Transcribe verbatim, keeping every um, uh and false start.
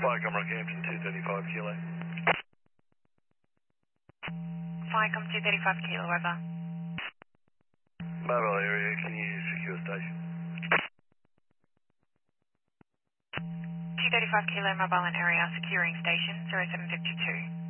Viacom Rockhampton two thirty-five kilo. Viacom two thirty-five kilo, over. Mobile area, can you secure station? two thirty-five kilo, mobile in area, securing station zero seven five two.